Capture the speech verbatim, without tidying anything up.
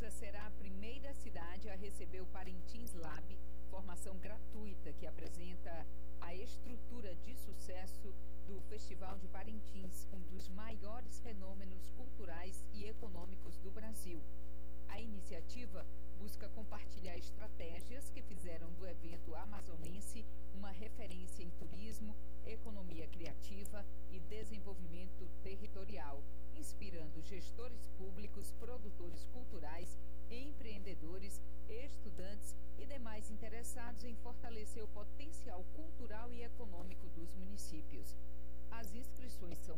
Fortaleza será a primeira cidade a receber o Parintins Lab, formação gratuita que apresenta a estrutura de sucesso do Festival de Parintins, um dos maiores fenômenos culturais e econômicos do Brasil. A iniciativa busca compartilhar estratégias que fizeram do evento amazonense uma referência em turismo, economia criativa e desenvolvimento territorial, inspirando gestores públicos, produtores culturais, empreendedores, estudantes e demais interessados em fortalecer o potencial cultural e econômico dos municípios. As inscrições são